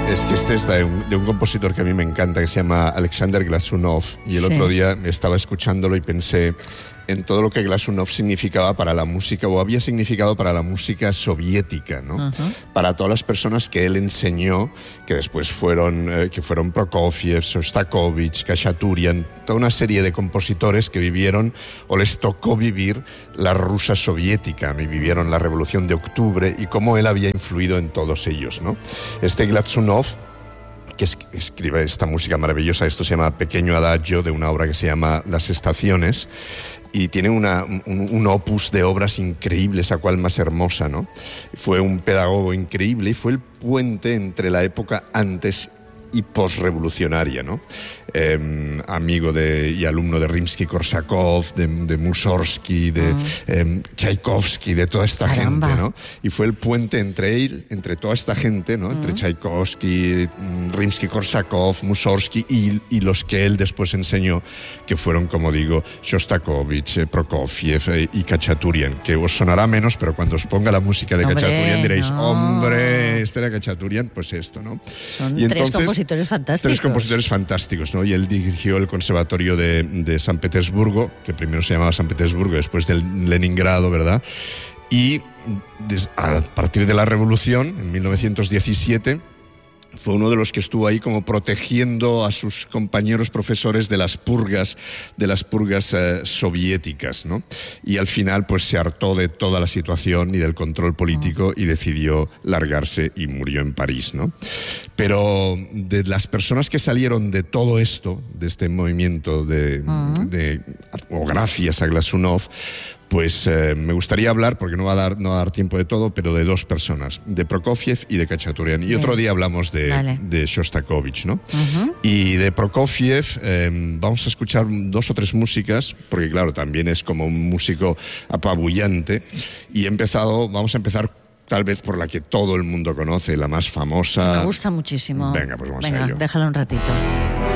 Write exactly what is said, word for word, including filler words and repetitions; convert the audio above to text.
Es que este es de un, de un compositor que a mí me encanta, que se llama Alexander Glazunov, y el sí. otro día estaba escuchándolo y pensé en todo lo que Glazunov significaba para la música, o había significado para la música soviética, ¿no? Uh-huh. Para todas las personas que él enseñó, que después fueron, eh, que fueron Prokofiev, Shostakovich, Khachaturian, toda una serie de compositores que vivieron, o les tocó vivir, la Rusia soviética, y vivieron la Revolución de Octubre, y cómo él había influido en todos ellos, ¿no? Este Glazunov, que escribe esta música maravillosa, esto se llama Pequeño Adagio, de una obra que se llama Las Estaciones, y tiene una, un, un opus de obras increíbles, a cual más hermosa, ¿no? Fue un pedagogo increíble y fue el puente entre la época antes y posrevolucionaria, ¿no? Eh, amigo de, y alumno de Rimsky-Korsakov, de, de Mussorgsky, de uh-huh. eh, Tchaikovsky, de toda esta Caramba. gente, ¿no? Y fue el puente entre él, entre toda esta gente, ¿no? Uh-huh. Entre Tchaikovsky, Rimsky-Korsakov, Mussorgsky y, y los que él después enseñó, que fueron, como digo, Shostakovich, Prokofiev eh, y Khachaturian, que os sonará menos, pero cuando os ponga la música de hombre, Khachaturian diréis, no. hombre, este era Khachaturian, pues esto, ¿no? Son y entonces, tres compositores fantásticos. Tres compositores fantásticos, ¿no? Y él dirigió el Conservatorio de, de San Petersburgo, que primero se llamaba San Petersburgo, después del Leningrado, ¿verdad? Y des, a partir de la Revolución, en mil novecientos diecisiete, fue uno de los que estuvo ahí como protegiendo a sus compañeros profesores de las purgas, de las purgas eh, soviéticas, ¿no? Y al final pues se hartó de toda la situación y del control político y decidió largarse y murió en París, ¿no? Pero de las personas que salieron de todo esto, de este movimiento de, uh-huh. de o gracias a Glazunov, pues eh, me gustaría hablar, porque no va, a dar, no va a dar tiempo de todo, pero de dos personas, de Prokofiev y de Khachaturian. Y Bien. otro día hablamos de, de Shostakovich, ¿no? Uh-huh. Y de Prokofiev eh, vamos a escuchar dos o tres músicas, porque claro, también es como un músico apabullante. Y he empezado, vamos a empezar tal vez por la que todo el mundo conoce, la más famosa. Me gusta muchísimo. Venga, pues vamos Venga, a ello. Déjala un ratito.